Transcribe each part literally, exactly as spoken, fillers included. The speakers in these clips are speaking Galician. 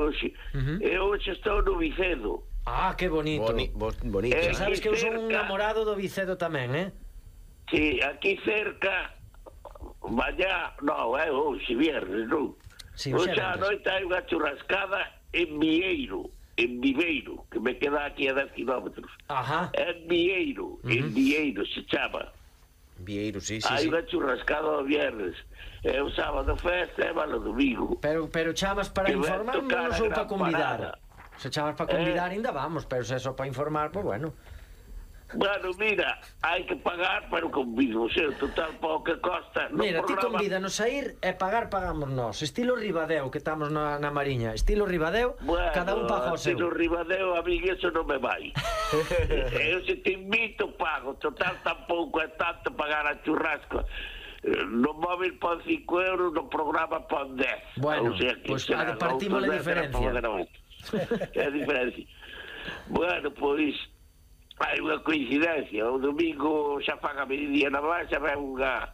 hoxe. Uh-huh. E hoxe estou no Vicedo. Ah, que bonito. Boni, bo, bonito. Eh, Xa sabes que eu son un cerca. namorado do Vicedo tamén, eh? Sí, aquí cerca, mañá, no, é hoxe, viernes, non? Sí, Hoxe hoxe a venres. noite hai unha churrascada en Vieiro, en Viveiro, que me queda aquí a dez kilómetros. Ajá. En Vieiro, Uh-huh. en Vieiro se chama. Vieiro, sí, sí, Hai sí. unha churrascada o viernes. É o sábado festa e vale o domingo. Pero, pero chamas para Que vai informar tocar non a sou gran para convidar. parada. Se chamas para convidar Eh. ainda vamos, pero se é só para informar, pois bueno. Bueno, mira, hai que pagar, pero convido, o seu total pouco que costa. No Mira, ti programa- convídanos a ir e pagar pagamos nós. Estilo Ribadeo, que estamos na, na Mariña. Estilo Ribadeo, Bueno, cada un paga o seu. no Ribadeo, a mí eso non me vai. Eu se te invito, pago. Total, tampouco é tanto pagar a churrasco. Eh, No móvil pon cinco euros, no programa pon dez. Bueno, O sea, que pues, será partimos la outros dez, será diferencia. para pagar oito. É a diferencia. Bueno, pois hai unha coincidencia. O domingo xa fan a mediodía na baixa, vai unha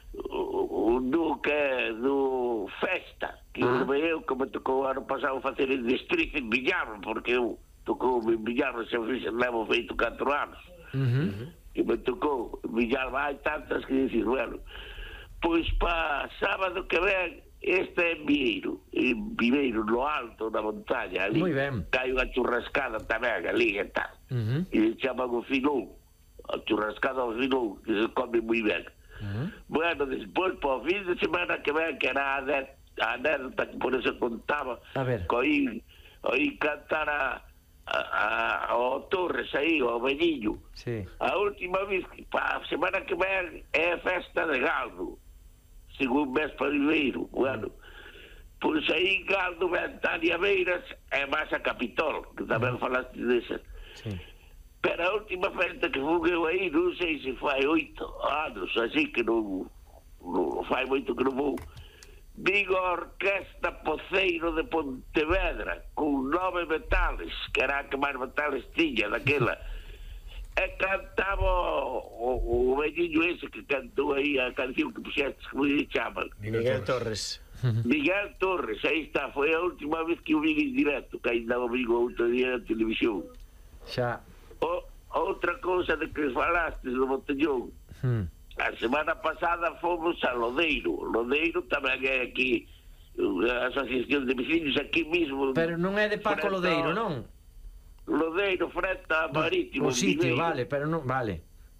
un duque do Festa, que Ah. ah. eu que me tocou ano pasado facer en Destriz en Villarro, porque eu tocou en Villarro, xa fixe, levo feito catro anos. Uh-huh. Que me tocou Villarro, hai tantas que dices, bueno, pois pa sábado que ven este é en Vieiro, en Viveiro, no alto da montaña, ali. Moi ben. Que hai unha churrascada tamén ali e tal. Uh-huh. E se chaman o Filón, a churrascada ao Filón, que se come moi ben. Uh-huh. Bueno, despois, por fin de semana que ven, que era a ane- a anécdota que por eso contaba, A ver. que oí, oí cantar a, a, a, ao Torres aí, ao velliño. Sí. A última vez, que pa a semana que ven, é a festa de Galdo, según mes primeiro. Bueno, pois aí Galdo ven Tania Beiras e máis a Capitol, que tamén falaste desa. Sí. Pero a última festa que fui eu aí, non sei se fai oito anos, así que non, non fai moito que non vou. Vigo a Orquesta Poceiro de Pontevedra, con nove metales, que era a que máis metales tiña daquela. E cantaba o, o, o velliño ese que cantou aí a canción que puxestes, como se chaman. Miguel Torres. Miguel Torres, aí está, foi a última vez que o vi en directo, que ainda o vi outro día na televisión. Xa. O, outra cousa de que falaste do Botellón, Hmm. a semana pasada fomos a Lodeiro. Lodeiro tamén é aquí a asociación de vecinos aquí mismo. Pero non é de Paco frente Lodeiro, ao- non? Lodeiro frente a Marítimo, O sitio, Viveiro. vale, pero non, vale.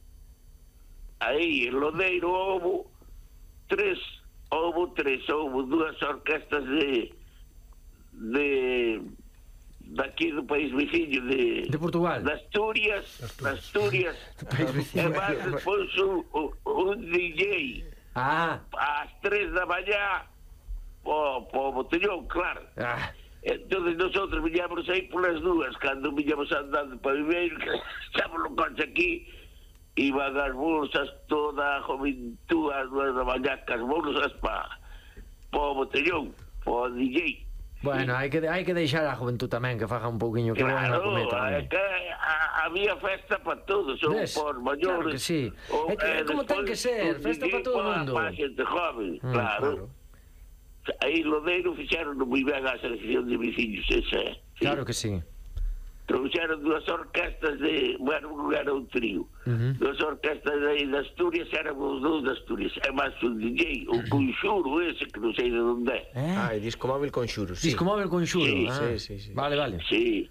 Aí en Lodeiro houve tres, houve tres, houve dúas orquestas de de daqui do país veciño de, De Portugal. de Asturias, de Asturias, país veciño. e máis despois un, un, un D J Ah, ás tres da mañá po, po Botellón, claro. ah. Entonces nosotros viñamos aí polas dúas, cando viñamos andando para Viveiro, que estamos no coche aquí, iban as bolsas toda a juventud ás dúas da mañá, que as bolsas pa, po Botellón, po D J. Bueno, hai que hai que deixar a juventud tamén que faga un pouquiño que venga a Claro, comer é tamén. que a, había festa para todos, son Ves? por Claro maiores. que sí. o, É que- é eh, como ten que despois, ser, o festa D J para todo o pa- mundo. pa xente joven, Mm, claro. claro. Aí Lodeiro fixeron moi ben a selección de veciños, esa é. Sí. Claro que sí. Trouxeron dúas orquestas de, bueno, non era un trío, Ujú. dúas orquestas de, de Asturias, eran os dous de Asturias, é máis un D J, o Conxuro ese, que non sei de onde é. Eh? Ah, e disco móvil con xuros, sí. Disco móvil con xuro. Sí, ah. sí, sí, sí. Vale, vale. Sí.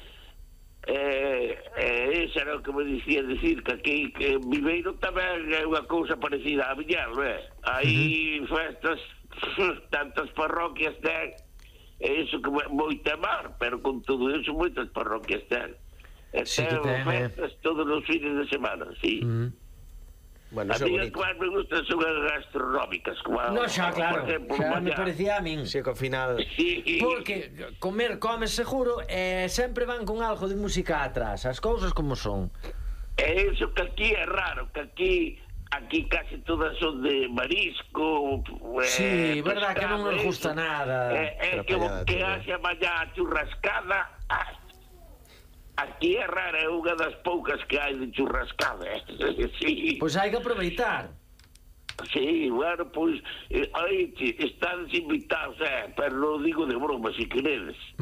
Eh, eh, ese era o que me dicía decir, que aquí que en Viveiro tamén é unha cousa parecida a Viñal, non é? Aí festas, tantas parroquias ten, e iso que é moita mar, pero con todo iso moitas parroquias ten. E Sí que ten ten, eh. festas todos os fines de semana, sí. Mm. Bueno, A eso é mí as bonito. que máis me gustan son as gastronómicas, como a, No, xa, claro. por exemplo, Xa me mañá. parecía a min. Sí, que ao final... Sí, Porque comer comes seguro e sempre van con algo de música atrás. As cousas como son. é iso que aquí é raro, que aquí aquí casi todas son de marisco, Sí, eh, verdad que non nos pescado, gusta eso. nada. É, é que, Atrapallada, que tío. haxe mañá a churrascada, ai, aquí é rara, é unha das poucas que hai de churrascada, eh? Sí, Pois hai que aproveitar. sí, bueno, pois, pues, eh, aí, estades invitados, eh, pero non digo de broma, se queredes.